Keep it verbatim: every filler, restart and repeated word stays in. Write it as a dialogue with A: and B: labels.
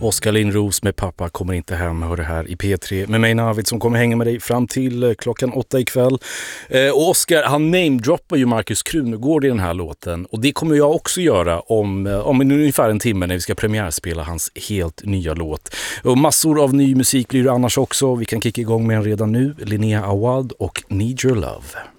A: Oskar Lindros med Pappa kommer inte hem, hör det här i P tre med mig Navid som kommer hänga med dig fram till eh, klockan åtta ikväll. Eh, och Oskar, han namedroppar ju Markus Krunegård i den här låten, och det kommer jag också göra om, eh, om ungefär en timme när vi ska premiärspela hans helt nya låt. Och massor av ny musik blir det annars också. Vi kan kicka igång med en redan nu, Linnea Awad och Need Your Love.